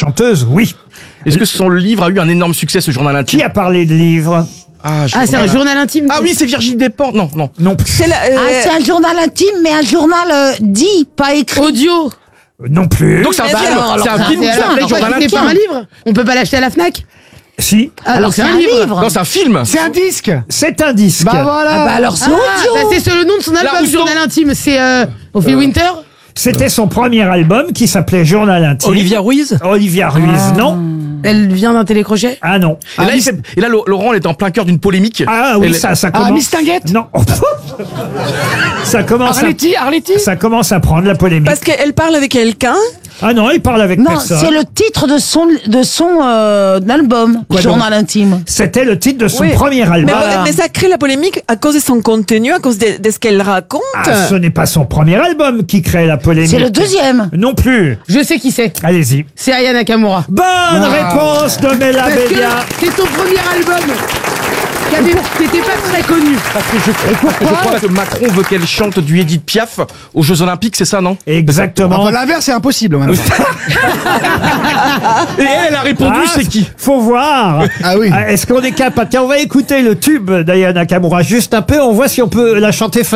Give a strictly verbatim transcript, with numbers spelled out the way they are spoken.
chanteuse, oui. Est-ce que son livre a eu un énorme succès, ce journal intime? Qui a parlé de livre? Ah, je Ah, c'est un journal intime. Ah oui, c'est Virginie Despentes. Non, non. Non plus. C'est la- euh, Ah, c'est un journal intime, mais un journal euh, dit, pas écrit. Audio. Non plus. Donc c'est un Mais film, alors, c'est un alors, film qui C'est s'appelait alors, Journal c'est pas intime. un livre. On peut pas l'acheter à la Fnac. Si. Alors c'est un livre. Non, c'est un film. C'est un disque. C'est un disque. Bah voilà. Ah bah alors c'est Ah, audio. bah, c'est le nom de son album, Rousseau. journal intime. C'est euh, Ophélie Winter. C'était son premier album qui s'appelait Journal intime. Olivia Ruiz. Olivia Ruiz, non. Elle vient d'un télécrochet. Ah non. Et là, il s'est- et là, Laurent, elle est en plein cœur d'une polémique. Ah oui, Elle- ça, ça Ah, commence. Miss Tinguette. Non. ça commence. À... Arletty, Arletty. Ça commence à prendre la polémique. parce qu'elle parle avec quelqu'un. Ah non, il parle avec Non, personne. c'est le titre de son de son euh, album, Quoi journal intime. C'était le titre de son Oui. premier Mais, album. Voilà. mais ça crée la polémique à cause de son contenu, à cause de, de ce qu'elle raconte. Ah, ce n'est pas son premier album qui crée la polémique. C'est le deuxième. Non plus. Je sais qui c'est. Allez-y. C'est Aya Nakamura. Bonne réponse de Mela Parce que Bédia. c'est son premier album qui avait- qui était pas très connu. Parce que je, je crois que Macron veut qu'elle chante du Edith Piaf aux Jeux Olympiques, c'est ça, non? Exactement. Enfin, l'inverse, c'est impossible. maintenant. Et elle, elle a répondu, Ah, c'est qui? Faut voir. Ah oui. Est-ce qu'on est capable? Tiens, on va écouter le tube d'Aya Nakamura juste un peu. On voit si on peut la chanter